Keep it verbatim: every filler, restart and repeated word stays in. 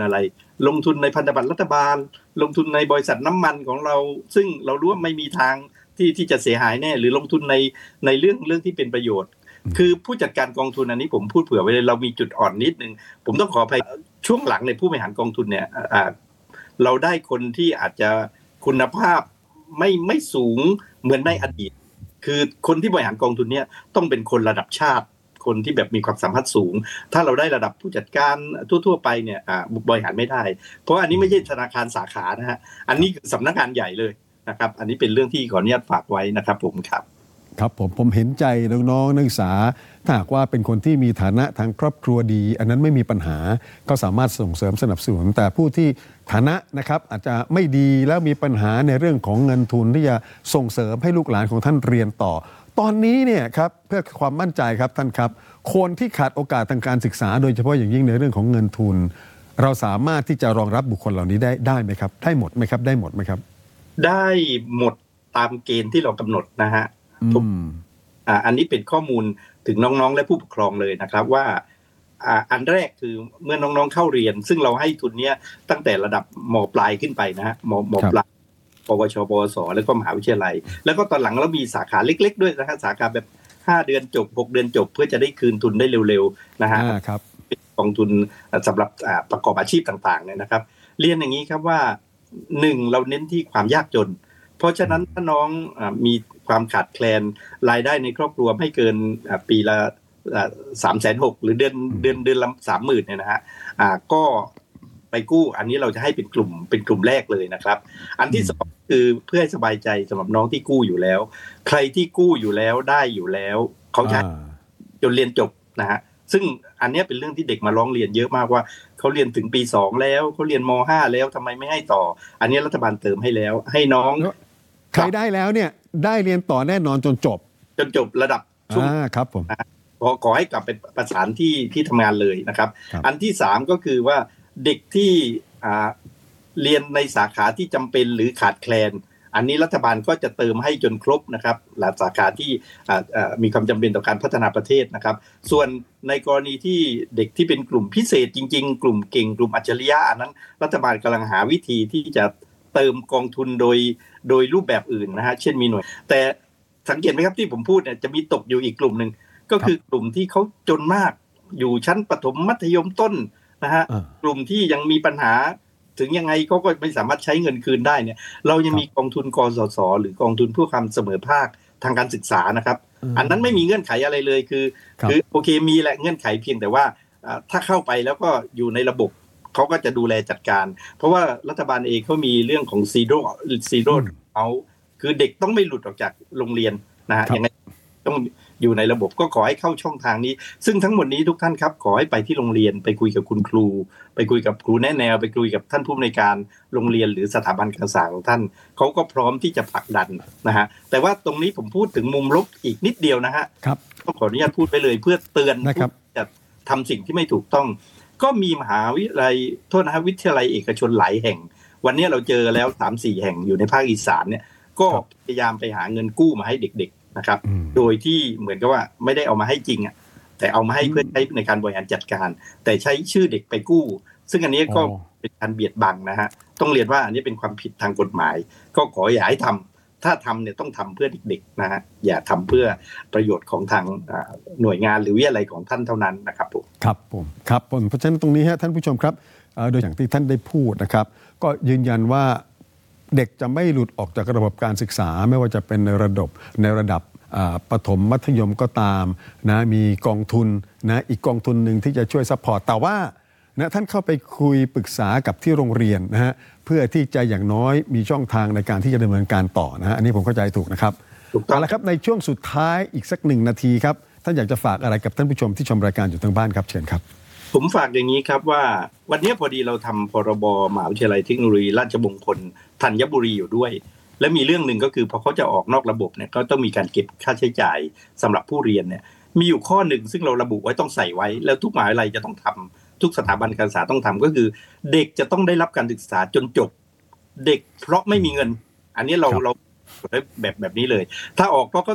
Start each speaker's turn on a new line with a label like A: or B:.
A: อะไรลงทุนในพันธบัตรรัฐบาลลงทุนในบริษัทน้ำมันของเราซึ่งเรารู้ว่าไม่มีทางที่ที่จะเสียหายแน่หรือลงทุนในในเรื่องเรื่องที่เป็นประโยชน์คือผู้จัดการกองทุนอันนี้ผมพูดเผื่อไว้เลยเรามีจุดอ่อนนิดนึงผมต้องขออภัยช่วงหลังในผู้บริหารกองทุนเนี่ยเราได้คนที่อาจจะคุณภาพไม่ไม่สูงเหมือนในอดีตคือคนที่บริหารกองทุนเนี่ยต้องเป็นคนระดับชาติคนที่แบบมีความสามารถสูงถ้าเราได้ระดับผู้จัดการทั่วๆไปเนี่ยบริหารไม่ได้เพราะอันนี้ไม่ใช่ธนาคารสาขานะฮะอันนี้คือสำนักงานใหญ่เลยนะครับอันนี้เป็นเรื่องที่ขออนุญาตฝากไว้นะครับผมครับ
B: ครับผมผมเห็นใจน้องๆนักศึกษาถ้าหากว่าเป็นคนที่มีฐานะทางครอบครัวดีอันนั้นไม่มีปัญหาก็สามารถส่งเสริมสนับสนุนแต่ผู้ที่ฐานะนะครับอาจจะไม่ดีแล้วมีปัญหาในเรื่องของเงินทุนที่จะส่งเสริมให้ลูกหลานของท่านเรียนต่อตอนนี้เนี่ยครับเพื่อความมั่นใจครับท่านครับคนที่ขาดโอกาสทางการศึกษาโดยเฉพาะอย่างยิ่งในเรื่องของเงินทุนเราสามารถที่จะรองรับบุคคลเหล่านี้ได้ได้ไหมครับได้หมดไหมครับได้หมดไหมครับ
A: ได้หมดตามเกณฑ์ที่เรากำหนดนะฮะทุกอ่าอันนี้เป็นข้อมูลถึงน้องๆและผู้ปกครองเลยนะครับว่าอ่าอันแรกคือเมื่อน้องๆเข้าเรียนซึ่งเราให้ทุนเนี้ยตั้งแต่ระดับม.ปลายขึ้นไปนะฮะม.ม.ปลายปวชปวสแล้วก็มหาวิทยาลัยแล้วก็ตอนหลังเรามีสาขาเล็กๆด้วยนะฮะสาขาแบบห้าเดือนจบหกเดือนจบเพื่อจะได้คืนทุนได้เร็วๆนะฮะ
B: ครับ
A: กองทุนสำหรับประกอบอาชีพต่างๆเนี่ยนะครับเรียนอย่างนี้ครับว่าหนึ่งเราเน้นที่ความยากจนเพราะฉะนั้นถ้าน้องมีความขาดแคลนรายได้ในครอบครัวไม่เกินปีละสามแสนหกหรือเดือนเดือนเดือนละสามหมื่นเนี่ยนะฮะก็ไปกู้อันนี้เราจะให้เป็นกลุ่มเป็นกลุ่มแรกเลยนะครับอันที่สองคือเพื่อให้สบายใจสำหรับน้องที่กู้อยู่แล้วใครที่กู้อยู่แล้วได้อยู่แล้วเขาจะจนเรียนจบนะฮะซึ่งอันนี้เป็นเรื่องที่เด็กมาร้องเรียนเยอะมากว่าเขาเรียนถึงปีสองแล้วเขาเรียนม.ห้าแล้วทำไมไม่ให้ต่ออันนี้รัฐบาลเติมให้แล้วให้น้อง
B: ใครได้แล้วเนี่ยได้เรียนต่อแน่นอนจนจบ
A: จนจบระดับ
B: ช่วงครับผม
A: ขอขอให้กลับไปประสานที่ที่ทำงานเลยนะครับอันที่สามก็คือว่าเด็กที่อ่าเรียนในสาขาที่จำเป็นหรือขาดแคลนอันนี้รัฐบาลก็จะเติมให้จนครบนะครับหลักสาขาที่มีความจำเป็นต่อการพัฒนาประเทศนะครับส่วนในกรณีที่เด็กที่เป็นกลุ่มพิเศษจริงๆกลุ่มเก่งกลุ่มอัจฉริยะอันนั้นรัฐบาลกำลังหาวิธีที่จะเติมกองทุนโดยโดยรูปแบบอื่นนะฮะเช่นมีหน่วยแต่สังเกตไหมครับที่ผมพูดเนี่ยจะมีตกอยู่อีกกลุ่มนึงก็คือกลุ่มที่เขาจนมากอยู่ชั้นประถมมัธยมต้นนะฮะกลุ่มที่ยังมีปัญหาถึงยังไงเขาก็ไม่สามารถใช้เงินคืนได้เนี่ยเรายังมีกองทุนกสศหรือกองทุนเพื่อความเสมอภาคทางการศึกษานะครับอันนั้นไม่มีเงื่อนไขอะไรเลยคือคือโอเคมีแหละเงื่อนไขเพียงแต่ว่าถ้าเข้าไปแล้วก็อยู่ในระบบเขาก็จะดูแลจัดการเพราะว่ารัฐบาลเองเขามีเรื่องของซีโร่ซีโร่เอาคือเด็กต้องไม่หลุดออกจากโรงเรียนนะฮะยังไงต้องอยู่ในระบบก็ขอให้เข้าช่องทางนี้ซึ่งทั้งหมดนี้ทุกท่านครับขอให้ไปที่โรงเรียนไปคุยกับคุณครูไปคุยกับครูแนะแนวไปคุยกับท่านผู้อำนวยการโรงเรียนหรือสถาบันการศึกษาของท่านเขาก็พร้อมที่จะผลักดันนะฮะแต่ว่าตรงนี้ผมพูดถึงมุมลบอีกนิดเดียวนะฮะต้องขออนุญาตพูดไปเลยเพื่อเตือนจะทำสิ่งที่ไม่ถูกต้องก็มีมหาวิทยาลัยโทษนะฮะวิทยาลัยเอกชนหลายแห่งวันนี้เราเจอแล้ว สามสี่ แห่งอยู่ในภาคอีสานเนี่ยก็พยายามไปหาเงินกู้มาให้เด็กๆนะครับโดยที่เหมือนกับว่าไม่ได้เอามาให้จริงอ่ะแต่เอามาให้เพื่อใช้ในการบริหารจัดการแต่ใช้ชื่อเด็กไปกู้ซึ่งอันนี้ก็เป็นการเบียดบังนะฮะต้องเรียนว่าอันนี้เป็นความผิดทางกฎหมายก็ขออย่าให้ทำถ้าทำเนี่ยต้องทำเพื่อเด็กๆนะฮะอย่าทำเพื่อประโยชน์ของทางหน่วยงานหรือวิทยาลัยของท่านเท่านั้นนะครับผม
B: ครับผมครับผมเพราะฉะนั้นตรงนี้ฮะท่านผู้ชมครับโดยอย่างที่ท่านได้พูดนะครับก็ยืนยันว่าเด็กจะไม่หลุดออกจากระบบการศึกษาไม่ว่าจะเป็นในระดับในระดับประถมมัธยมก็ตามนะมีกองทุนนะอีกกองทุนหนึ่งที่จะช่วยซัพพอร์ตแต่ว่านะท่านเข้าไปคุยปรึกษากับที่โรงเรียนนะฮะเพื่อที่จะอย่างน้อยมีช่องทางในการที่จะดำเนินการต่อนะฮะอันนี้ผมเข้าใจถูกนะครับ
A: ถูกต้อง
B: แล้วครับในช่วงสุดท้ายอีกสักหนึ่งนาทีครับท่านอยากจะฝากอะไรกับท่านผู้ชมที่ชมรายการอยู่ทางบ้านครับเชิญครับ
A: ผมฝากอย่างนี้ครับว่าวันนี้พอดีเราทำพรบมหาวิทยาลัยเทคโนโลยีราชมงคลธัญบุรีอยู่ด้วยและมีเรื่องหนึ่งก็คือพอเขาจะออกนอกระบบเนี่ยก็ต้องมีการเก็บค่าใช้จ่ายสำหรับผู้เรียนเนี่ยมีอยู่ข้อหนึ่งซึ่งเราระบุไว้ต้องใส่ไว้แล้วทุกมหาวิทยาลัยจะต้องทำทุกสถาบันการศึกษาต้องทำก็คือเด็กจะต้องได้รับการศึกษาจนจบเด็กเพราะไม่มีเงินอันนี้เราเราแบบแบบนี้เลยถ้าออกเพราะ